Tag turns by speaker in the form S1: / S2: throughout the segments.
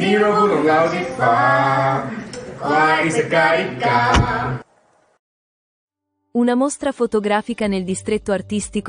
S1: Miro con Gaudi fa, qua si carica.
S2: Una mostra fotografica nel distretto artistico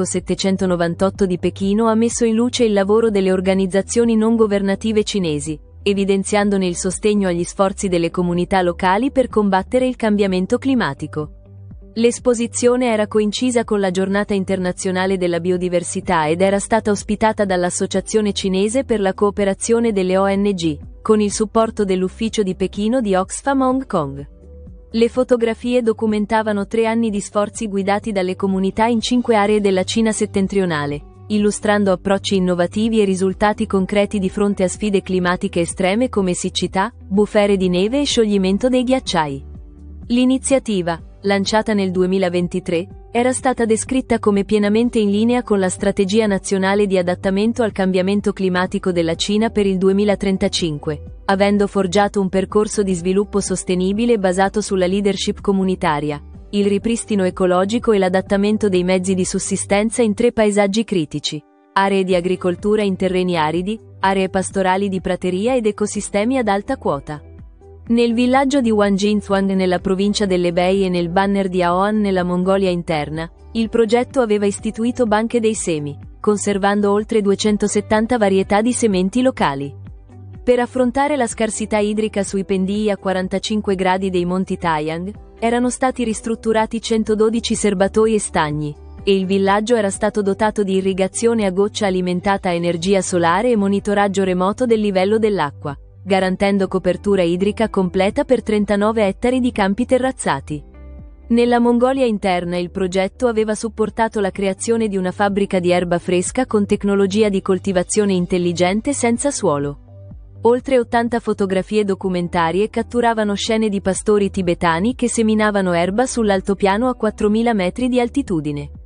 S2: 798 di Pechino ha messo in luce il lavoro delle organizzazioni non governative cinesi, evidenziandone il sostegno agli sforzi delle comunità locali per combattere il cambiamento climatico. L'esposizione era coincisa con la Giornata internazionale della biodiversità ed era stata ospitata dall'Associazione cinese per la cooperazione delle ONG, con il supporto dell'ufficio di Pechino di Oxfam Hong Kong. Le fotografie documentavano 3 anni di sforzi guidati dalle comunità in 5 aree della Cina settentrionale, illustrando approcci innovativi e risultati concreti di fronte a sfide climatiche estreme come siccità, bufere di neve e scioglimento dei ghiacciai. L'iniziativa, lanciata nel 2023, era stata descritta come pienamente in linea con la Strategia Nazionale di Adattamento al Cambiamento Climatico della Cina per il 2035, avendo forgiato un percorso di sviluppo sostenibile basato sulla leadership comunitaria, il ripristino ecologico e l'adattamento dei mezzi di sussistenza in 3 paesaggi critici: aree di agricoltura in terreni aridi, aree pastorali di prateria ed ecosistemi ad alta quota. Nel villaggio di Wanjinzhuang nella provincia dell'Hebei e nel Banner di Aoan nella Mongolia interna, il progetto aveva istituito banche dei semi, conservando oltre 270 varietà di sementi locali. Per affrontare la scarsità idrica sui pendii a 45 gradi dei monti Taiyang, erano stati ristrutturati 112 serbatoi e stagni, e il villaggio era stato dotato di irrigazione a goccia alimentata a energia solare e monitoraggio remoto del livello dell'acqua, garantendo copertura idrica completa per 39 ettari di campi terrazzati. Nella Mongolia interna il progetto aveva supportato la creazione di una fabbrica di erba fresca con tecnologia di coltivazione intelligente senza suolo. Oltre 80 fotografie documentarie catturavano scene di pastori tibetani che seminavano erba sull'altopiano a 4.000 metri di altitudine.